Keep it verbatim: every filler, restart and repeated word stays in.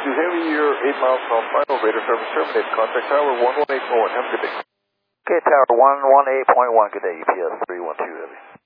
two Heavy, you're eight miles from final. Radar service terminated. Contact tower one one eight point one. Have a good day. Okay, tower one one eight point one. Good day, U P S three one two Heavy.